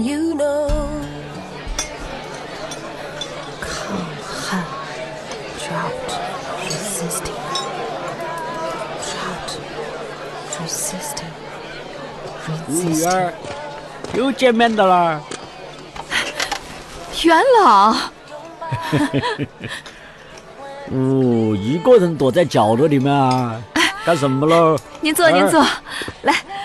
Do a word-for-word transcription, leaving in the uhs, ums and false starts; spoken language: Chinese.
you know. 抗旱 drought resisting drought resisting 服务 resisting 员，又见面的啦。 元老， 哦，一个人躲在角落里面啊，干什么喽？ 您坐，您坐，来。